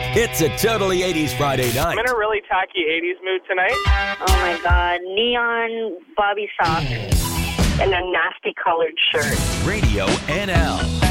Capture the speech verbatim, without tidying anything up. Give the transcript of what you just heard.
It's a totally eighties Friday night. I'm in a really tacky eighties mood tonight. Oh my God, neon bobby socks and a nasty colored shirt. Radio N L.